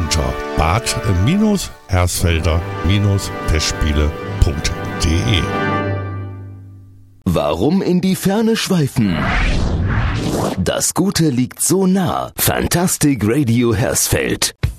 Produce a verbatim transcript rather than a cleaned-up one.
unter bad-hersfelder Festspiele punkt de. Warum in die Ferne schweifen? Das Gute liegt so nah. Fantastic Radio Hersfeld.